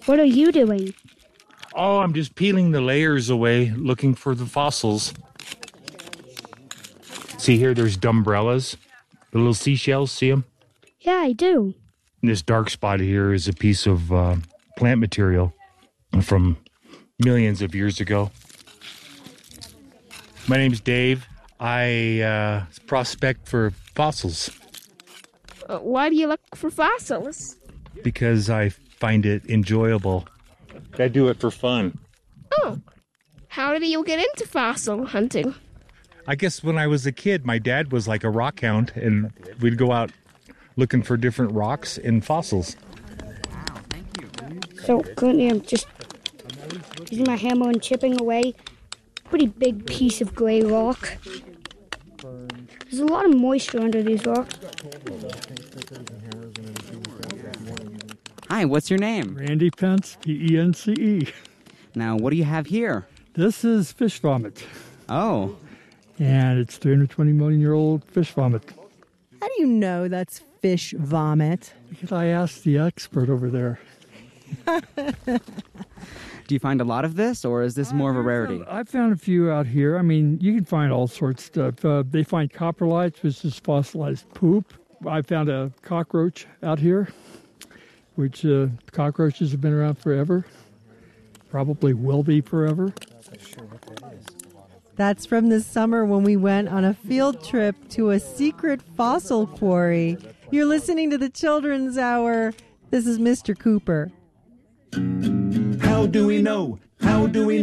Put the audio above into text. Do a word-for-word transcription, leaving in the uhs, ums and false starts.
What are you doing? Oh, I'm just peeling the layers away, looking for the fossils. See here, there's dumbrellas, the little seashells, see them? Yeah, I do. And this dark spot here is a piece of uh, plant material from millions of years ago. My name's Dave. I uh, prospect for fossils. Uh, why do you look for fossils? Because I find it enjoyable. I do it for fun. Oh, how did you get into fossil hunting? I guess when I was a kid, my dad was like a rock hound, and we'd go out looking for different rocks and fossils. So currently I'm just using my hammer and chipping away a pretty big piece of gray rock. There's a lot of moisture under these rocks. Hi, what's your name? Randy Pence, P E N C E. Now, what do you have here? This is fish vomit, Oh, and it's three hundred twenty million year old fish vomit. How do you know that's fish vomit? Because I asked the expert over there. do you find a lot of this, or is this more of a rarity? I found a few out here. I mean, you can find all sorts of stuff. Uh, they find coprolites, which is fossilized poop. I found a cockroach out here, which uh, cockroaches have been around forever. Probably will be forever. That's from this summer when we went on a field trip to a secret fossil quarry. You're listening to the Children's Hour. This is Mister Cooper. How do we know? How do we know?